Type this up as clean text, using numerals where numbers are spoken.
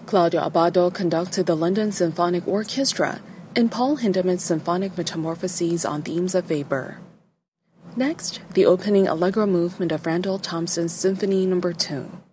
Claudio Abbado conducted the London Symphonic Orchestra in Paul Hindemith's Symphonic Metamorphoses on themes of Weber. Next, the opening allegro movement of Randall Thompson's Symphony No. 2.